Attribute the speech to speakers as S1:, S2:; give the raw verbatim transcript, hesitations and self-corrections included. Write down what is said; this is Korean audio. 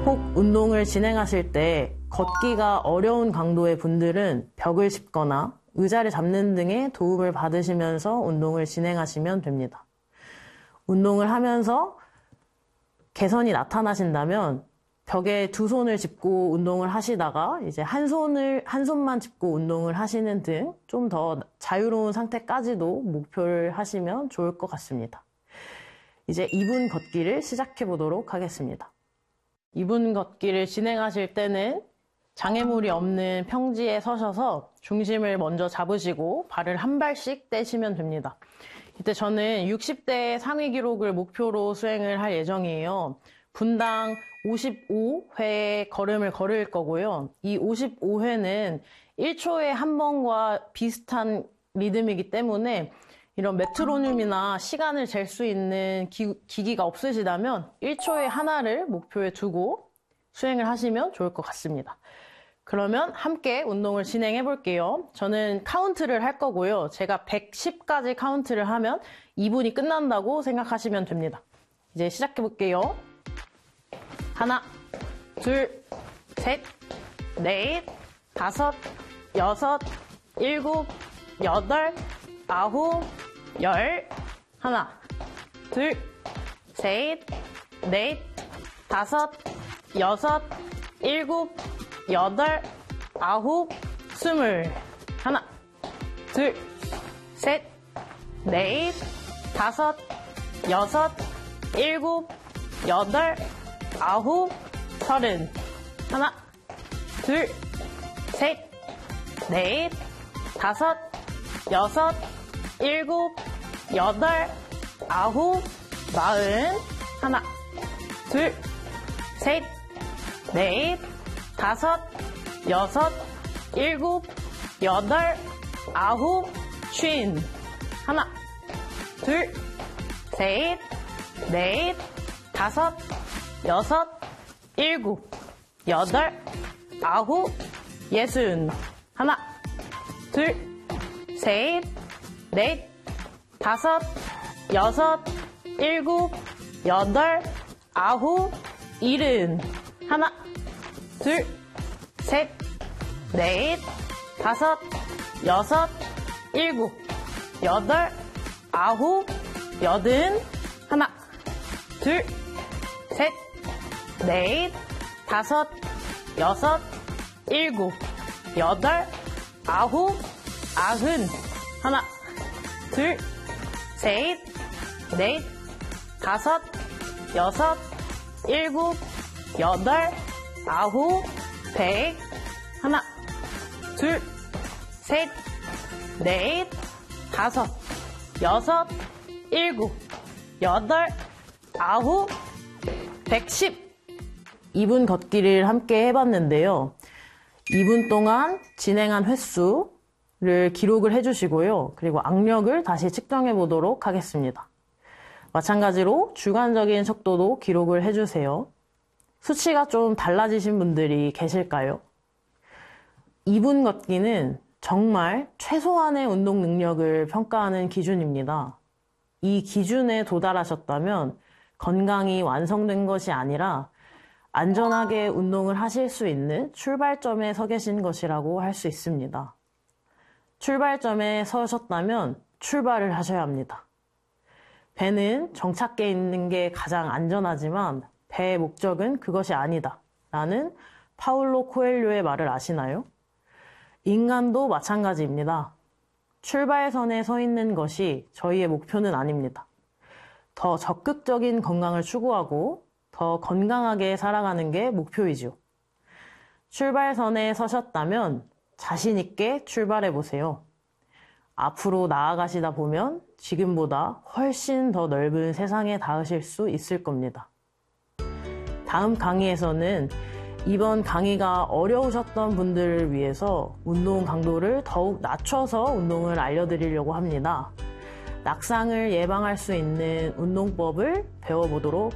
S1: 혹 운동을 진행하실 때 걷기가 어려운 강도의 분들은 벽을 짚거나 의자를 잡는 등의 도움을 받으시면서 운동을 진행하시면 됩니다. 운동을 하면서 개선이 나타나신다면 벽에 두 손을 짚고 운동을 하시다가 이제 한 손을, 한 손만 짚고 운동을 하시는 등 좀 더 자유로운 상태까지도 목표를 하시면 좋을 것 같습니다. 이제 이 분 걷기를 시작해 보도록 하겠습니다. 이 분 걷기를 진행하실 때는 장애물이 없는 평지에 서셔서 중심을 먼저 잡으시고 발을 한 발씩 떼시면 됩니다. 이때 저는 육십 대 상위 기록을 목표로 수행을 할 예정이에요. 분당 오십오 회 걸음을 걸을 거고요. 이 오십오 회는 일 초에 한 번과 비슷한 리듬이기 때문에 이런 메트로놈이나 시간을 잴 수 있는 기, 기기가 없으시다면 일 초에 하나를 목표에 두고 수행을 하시면 좋을 것 같습니다. 그러면 함께 운동을 진행해 볼게요. 저는 카운트를 할 거고요. 제가 백십까지 카운트를 하면 이 분이 끝난다고 생각하시면 됩니다. 이제 시작해 볼게요. 하나, 둘, 셋, 넷, 다섯, 여섯, 일곱, 여덟, 아홉, 열. 하나, 둘, 셋, 넷, 다섯, 여섯, 일곱, 여덟, 아홉, 스물. 하나, 둘, 셋, 넷, 다섯, 여섯, 일곱, 여덟, 아홉, 서른. 하나, 둘, 셋, 넷, 다섯, 여섯, 일곱, 여덟, 아홉, 마흔. 하나, 둘, 셋, 넷, 다섯, 여섯, 일곱, 여덟, 아홉, 쉰. 하나, 둘, 셋, 넷, 다섯, 여섯, 일곱, 여덟, 아홉, 예순. 하나, 둘, 셋, 넷, 다섯, 여섯, 일곱, 여덟, 아홉, 일흔. 하나, 둘, 셋, 넷, 다섯, 여섯, 일곱, 여덟, 아홉, 여든. 하나, 둘, 셋, 넷, 다섯, 여섯, 일곱, 여덟, 아홉, 아흔. 하나, 둘, 셋, 넷, 다섯, 여섯, 일곱, 여덟, 아홉, 백. 하나, 둘, 셋, 넷, 다섯, 여섯, 일곱, 여덟, 아홉, 백십. 이 분 걷기를 함께 해봤는데요. 이 분 동안 진행한 횟수를 기록을 해주시고요. 그리고 악력을 다시 측정해 보도록 하겠습니다. 마찬가지로 주관적인 속도도 기록을 해주세요. 수치가 좀 달라지신 분들이 계실까요? 이 분 걷기는 정말 최소한의 운동 능력을 평가하는 기준입니다. 이 기준에 도달하셨다면 건강이 완성된 것이 아니라 안전하게 운동을 하실 수 있는 출발점에 서 계신 것이라고 할 수 있습니다. 출발점에 서셨다면 출발을 하셔야 합니다. 배는 정착해 있는 게 가장 안전하지만 배의 목적은 그것이 아니다 라는 파울로 코엘료의 말을 아시나요? 인간도 마찬가지입니다. 출발선에 서 있는 것이 저희의 목표는 아닙니다. 더 적극적인 건강을 추구하고 더 건강하게 살아가는 게 목표이죠. 출발선에 서셨다면 자신 있게 출발해 보세요. 앞으로 나아가시다 보면 지금보다 훨씬 더 넓은 세상에 닿으실 수 있을 겁니다. 다음 강의에서는 이번 강의가 어려우셨던 분들을 위해서 운동 강도를 더욱 낮춰서 운동을 알려드리려고 합니다. 낙상을 예방할 수 있는 운동법을 배워보도록